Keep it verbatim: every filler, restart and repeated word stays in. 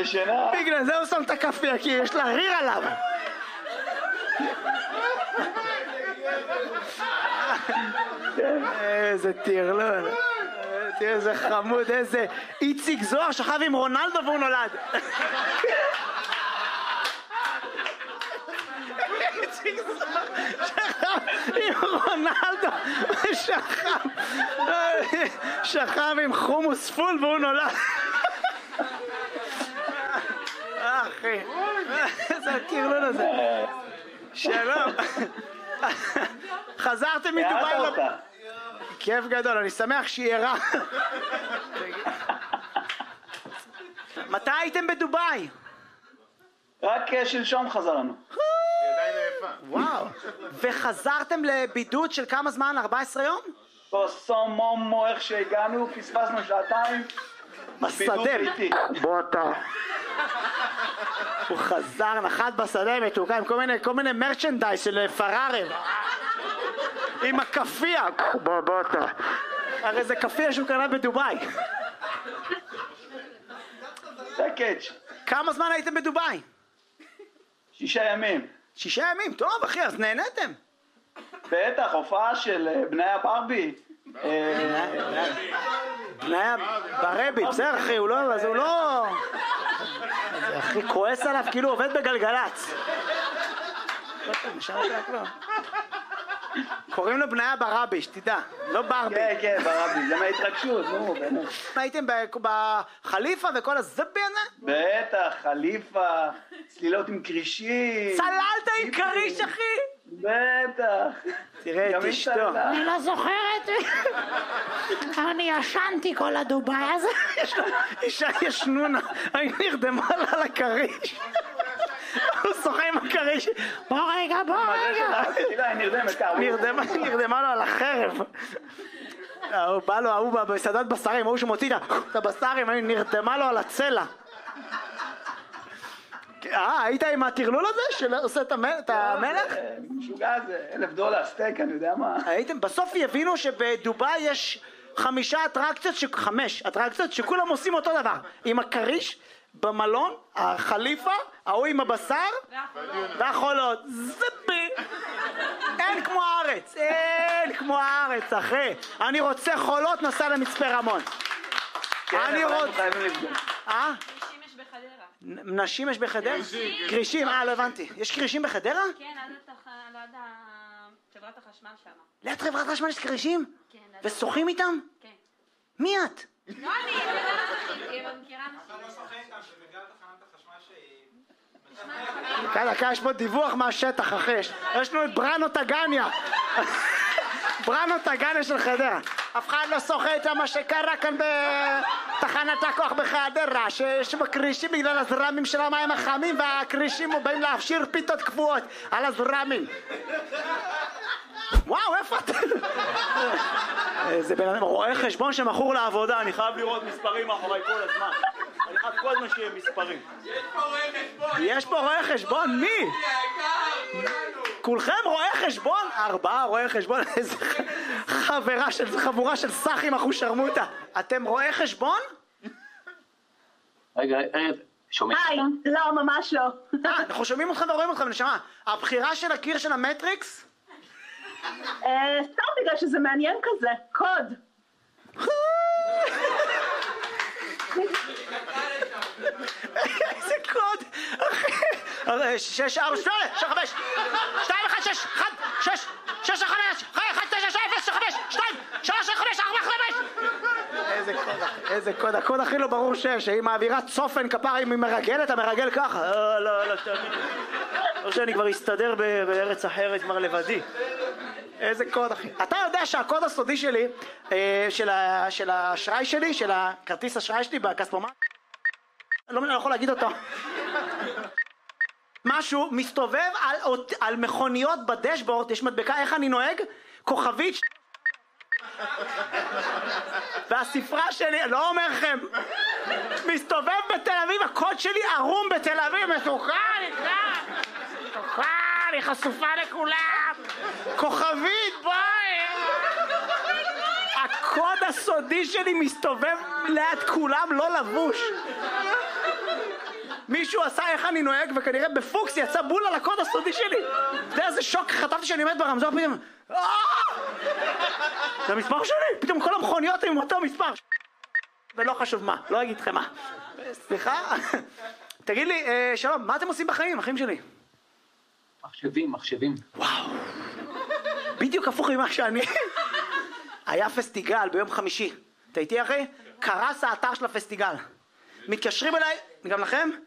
ישנה. בגלל זה הוא שם את הכפייה, כי יש לה ריר עליו. איזה טרלול. תראה איזה חמוד, איזה איציק זוהר שכב עם רונלדו והוא נולד. איציק זוהר שכב עם רונלדו ושכב שכב עם חומוס פול והוא נולד. אחי, איזה הטרלול הזה. שלום. חזרתם מדובאי? כיף גדול, אני שמח שהיא ערה. מתי הייתם בדובאי? רק שלשום חזרנו. וואו. וחזרתם לבידוד של כמה זמן? ארבע עשרה יום? קוסום מומו, איך שהגענו, פספסנו שעתיים. בשדה. בוא אתה. הוא חזר, נחת בשדה מתוקה עם כל מיני, כל מיני מרצ'נדייז של פרארי. עם הכפייה. בוא, בוא אתה. הרי זה כפייה שהוא קנה בדובאי. זה קאץ'. כמה זמן הייתם בדובאי? שישה ימים. שישה ימים? טוב אחי, אז נהנתם. בטח, הופעה של בני הברבי. בני הברבי, בסדר אחי, הוא לא... אז הוא לא... אחי, כועס עליו כאילו עובד בגלגלץ. קוראים לו בניה ברבי, שתדע, לא ברבי. כן, כן, ברבי, זה מההתרגשות, נו, באמת. הייתם בחליפה וכל הזבי הזה? בטח, חליפה, צלילות עם קרישים. צללת עם קריש, אחי? בטח. תראה את אשתו. אני לא זוכרת. אני ישנתי כל הדובאי הזה. אישה ישנונה, אני נרדמה לה על הקריש. הוא שוחה עם הקריש. בוא רגע, בוא רגע. נרדמה לו על החרב. הוא בא לו, ההוא בסעדת בשרים, ההוא שמוציא את הבשרים, נרדמה לו על הצלע. אה, היית עם הטרלול הזה שעושה את המלך? משוגע זה, אלף דולר סטייק, אני יודע מה. הייתם, בסוף יבינו שבדובאי יש חמישה אטרקציות, חמש אטרקציות שכולם עושים אותו דבר. עם הקריש, במלון, החליפה, ההוא עם הבשר והחולות. זבי! אין כמו הארץ, אין כמו הארץ, אחי. אני רוצה חולות, נסע למצפה רמון. אני רוצה... אה? נשים יש בחדרה? קרישים, אה, לא הבנתי. יש קרישים בחדרה? כן, ליד חברת החשמל שם. ליד חברת החשמל יש קרישים? כן. ושוחים איתם? כן. מי את? לא אני, אני מכירה אנשים. אתה לא שוחה איתם, שבגלל תחנת החשמל שהיא... כאן, כאן יש פה דיווח מהשטח, אחי. יש לנו את בראנו טגניה. בראנו טגניה של חדרה. אף אחד לא שוחה איתם מה שקרה כאן בתחנת הכוח בחדרה, שיש בקרישים בגלל הזרמים של המים החמים, והקרישים באים להפשיר פיתות קבועות על הזרמים. וואו, איפה אתה? זה בן אדם רואה חשבון שמכור לעבודה, אני חייב לראות מספרים מאחורי כל הזמן. אני חייב כל הזמן שיהיה מספרים. יש פה רואה חשבון! יש פה רואה חשבון? מי? כולכם רואה חשבון? ארבעה רואה חשבון? איזה חברה של חבורה של סחים אחושרמוטה. אתם רואה חשבון? רגע, רגע, שומעים? היי, לא, ממש לא. אה, אנחנו שומעים אתכם ורואים אתכם, נשמה. הבחירה של הקיר של המטריקס? סתם בגלל שזה מעניין כזה, קוד. איזה קוד? שש, ארבע, שמונה, שש, חמש, שתיים, אחד, שש, אחד, שש, שש, חמש, אחד, תשע, שש, אפס, חמש, שתיים, שלוש, חמש, ארבע, חמש. איזה קוד, איזה קוד, הקוד הכי לא ברור שש, היא מעבירה צופן כפר, אם היא מרגלת, המרגל ככה. לא, לא, לא, תאמין. לא שאני כבר אסתדר בארץ אחרת כבר לבדי. איזה קוד, אחי. אתה יודע שהקוד הסודי שלי, של האשראי שלי, של הכרטיס אשראי שלי בכספומט, לא יכול להגיד אותו. משהו מסתובב על, על מכוניות בדשבורד, יש מדבקה, איך אני נוהג? כוכבית. והספרה שלי, לא אומר לכם, מסתובב בתל אביב, הקוד שלי ערום בתל אביב, מסוכן, מסוכן, היא חשופה לכולם. כוכבית, ביי. הקוד הסודי שלי מסתובב ליד כולם, לא לבוש. מישהו עשה איך אני נוהג, וכנראה בפוקס יצא בול על הקוד הסודי שלי. אתה יודע איזה שוק, חטפתי שאני עומד ברמזור, פתאום... זה המספר שלי! פתאום כל המכוניות עם אותו מספר. ולא חשוב מה, לא אגיד לכם מה. סליחה? תגיד לי, שלום, מה אתם עושים בחיים, אחים שלי? מחשבים, מחשבים. וואו. בדיוק הפוך ממה שאני. היה פסטיגל ביום חמישי. אתה איתי אחי? קרס האתר של הפסטיגל. מתקשרים אליי, גם לכם?